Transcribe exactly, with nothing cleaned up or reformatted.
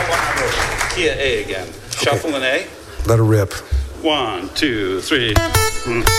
Key of A again. Shuffle an A. Let her rip. One, two, three. Mm.